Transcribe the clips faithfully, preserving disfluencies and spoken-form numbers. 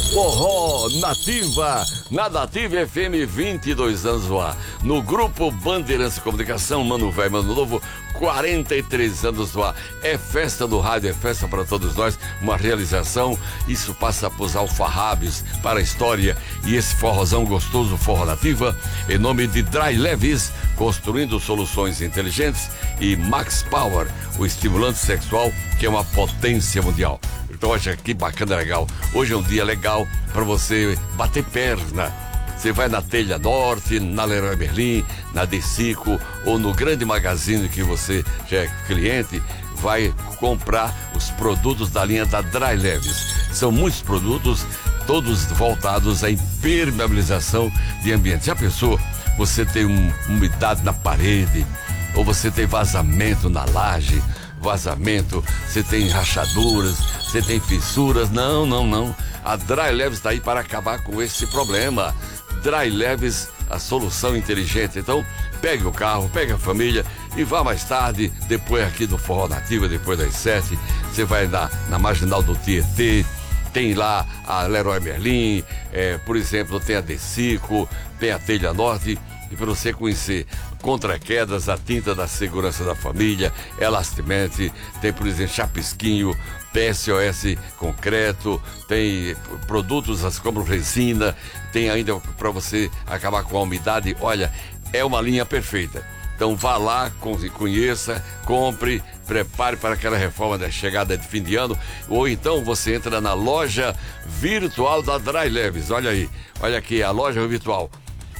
Forró Nativa, na Nativa F M, vinte e dois anos no ar. No Grupo Bandeirantes de Comunicação, Mano Velho, Mano Novo, quarenta e três anos no ar. É festa do rádio, é festa para todos nós, uma realização. Isso passa para os alfarrábios, para a história. E esse forrozão gostoso, Forró Nativa, em nome de Dry Leves, construindo soluções inteligentes, e Max Power, o estimulante sexual que é uma potência mundial. Então, olha que bacana, legal. Hoje é um dia legal para você bater perna. Você vai na Telha Norte, na Leroy Merlin, na Decico ou no grande magazine que você já é cliente, vai comprar os produtos da linha da Dry Leves. São muitos produtos, todos voltados à impermeabilização de ambiente. Já pensou? Você tem um, umidade na parede, ou você tem vazamento na laje, vazamento, você tem rachaduras, você tem fissuras. Não, não, não. A Dry Leves está aí para acabar com esse problema. Dry Leves, a solução inteligente. Então, pegue o carro, pegue a família e vá mais tarde, depois aqui do Forró Nativa, depois das sete, você vai na, na Marginal do Tietê, tem lá a Leroy Merlin, é, por exemplo, tem a Decico, tem a Telha Norte. E para você conhecer contra quedas, a tinta da segurança da família, Elastimente, tem, por exemplo, Chapisquinho, P S O S Concreto, tem produtos como resina, tem ainda para você acabar com a umidade. Olha, é uma linha perfeita. Então vá lá, conheça, compre, prepare para aquela reforma da chegada de fim de ano, ou então você entra na loja virtual da Dry Leves. Olha aí, olha aqui a loja virtual.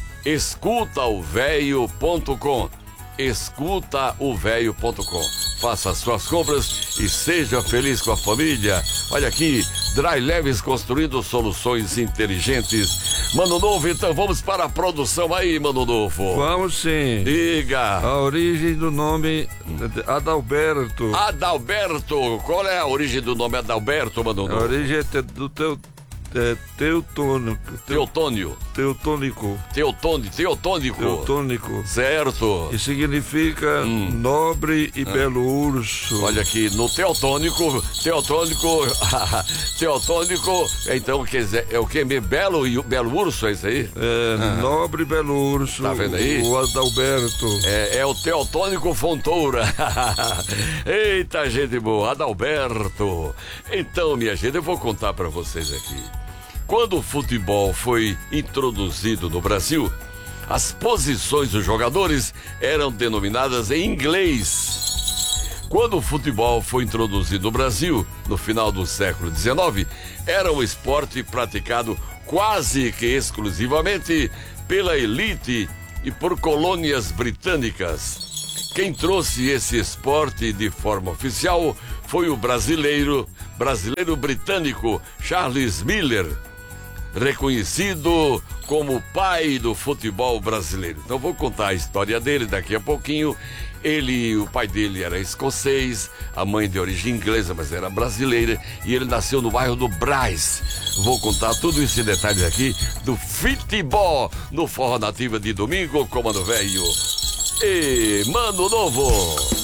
escuta o véio ponto com, escuta o véio ponto com. Faça as suas compras e seja feliz com a família. Olha aqui, Dry Leves, construindo soluções inteligentes. Mano Novo, então vamos para a produção aí, Mano Novo. Vamos sim. Diga. A origem do nome Adalberto. Adalberto, qual é a origem do nome Adalberto, Mano Novo? A origem é do teu... É teutônico. Teutônio. Teutônico. Teutônico. Teutônico. Teutônico. Certo. E significa hum. nobre e ah. belo urso. Olha aqui, no teutônico, teutônico, teutônico, então quer dizer, é o que? Belo e belo urso, é isso aí? É, ah. nobre e belo urso. Tá vendo aí? O Adalberto. É, é o teutônico Fontoura. Eita, gente boa, Adalberto. Então, minha gente, eu vou contar pra vocês aqui. Quando o futebol foi introduzido no Brasil, as posições dos jogadores eram denominadas em inglês. Quando o futebol foi introduzido no Brasil, no final do século dezenove, era um esporte praticado quase que exclusivamente pela elite e por colônias britânicas. Quem trouxe esse esporte de forma oficial foi o brasileiro, brasileiro britânico Charles Miller, reconhecido como o pai do futebol brasileiro. Então vou contar a história dele daqui a pouquinho. Ele, o pai dele era escocês, a mãe de origem inglesa, mas era brasileira, e ele nasceu no bairro do Brás. Vou contar tudo isso em detalhes aqui do futebol no Forró Nativa de domingo com Mano Velho e Mano Novo.